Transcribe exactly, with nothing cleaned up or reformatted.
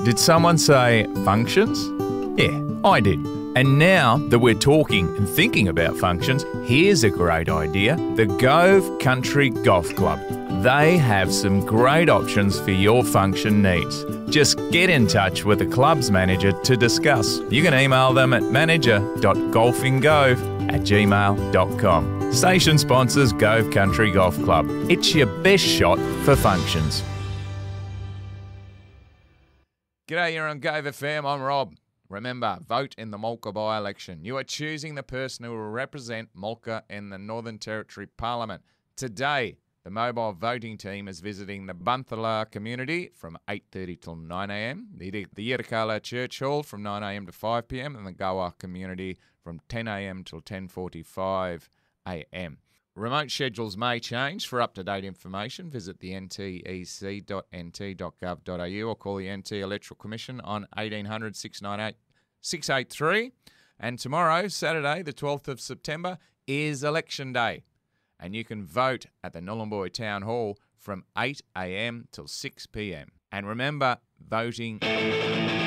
Did someone say functions? Yeah, I did. And now that we're talking and thinking about functions, here's a great idea. The Gove Country Golf Club. They have some great options for your function needs. Just get in touch with the club's manager to discuss. You can email them at manager dot golfinggove at gmail dot com. Station sponsors Gove Country Golf Club. It's your best shot for functions. G'day, you're on Gove F M. I'm Rob. Remember, vote in the Mulga by-election. You are choosing the person who will represent Mulga in the Northern Territory Parliament. Today, the mobile voting team is visiting the Bunthala community from eight thirty till nine a m, the, the Yirrkala Church Hall from nine a m to five p m, and the Goa community from ten a m till ten forty-five a m. Remote schedules may change. For up-to-date information, visit the n t e c dot n t dot gov dot a u or call the N T Electoral Commission on eighteen hundred, six nine eight, six eight three. And tomorrow, Saturday, the twelfth of September, is Election Day. And you can vote at the Nhulunbuy Town Hall from eight a m till six p m. And remember, voting...